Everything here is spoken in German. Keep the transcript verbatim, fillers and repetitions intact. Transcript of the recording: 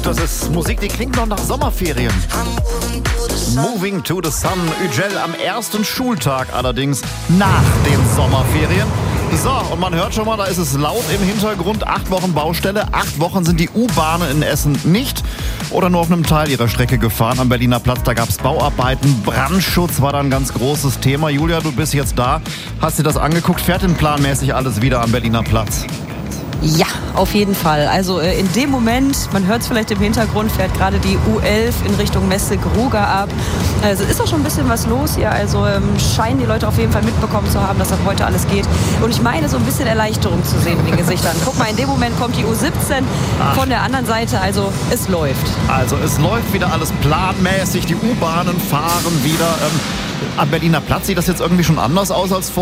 Das ist Musik, die klingt noch nach Sommerferien. Moving to the Sun, Ücel am ersten Schultag allerdings nach den Sommerferien. So, und man hört schon mal, da ist es laut im Hintergrund. Acht Wochen Baustelle, acht Wochen sind die U-Bahnen in Essen nicht oder nur auf einem Teil ihrer Strecke gefahren. Am Berliner Platz, da gab es Bauarbeiten, Brandschutz war da ein ganz großes Thema. Julia, du bist jetzt da, hast dir das angeguckt, fährt denn planmäßig alles wieder am Berliner Platz? Ja, auf jeden Fall. Also äh, in dem Moment, man hört es vielleicht im Hintergrund, fährt gerade die U elf in Richtung Messe-Gruga ab. Also ist auch schon ein bisschen was los hier. Also ähm, scheinen die Leute auf jeden Fall mitbekommen zu haben, dass das heute alles geht. Und ich meine, so ein bisschen Erleichterung zu sehen in den Gesichtern. Guck mal, in dem Moment kommt die U siebzehn Ach. von der anderen Seite. Also es läuft. Also es läuft wieder alles planmäßig. Die U-Bahnen fahren wieder. Ähm, am Berliner Platz sieht das jetzt irgendwie schon anders aus als vor